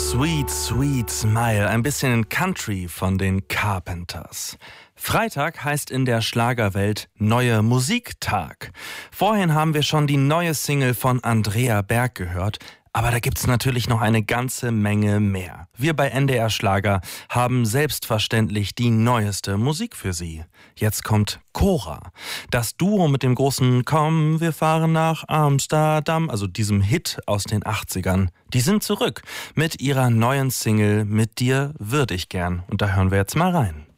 Sweet, Sweet Smile, ein bisschen Country von den Carpenters. Freitag heißt in der Schlagerwelt Neue Musiktag. Vorhin haben wir schon die neue Single von Andrea Berg gehört, aber da gibt's natürlich noch eine ganze Menge mehr. Wir bei NDR Schlager haben selbstverständlich die neueste Musik für Sie. Jetzt kommt Cora. Das Duo mit dem großen Komm, wir fahren nach Amsterdam, also diesem Hit aus den 80ern. Die sind zurück mit ihrer neuen Single Mit dir würd ich gern. Und da hören wir jetzt mal rein.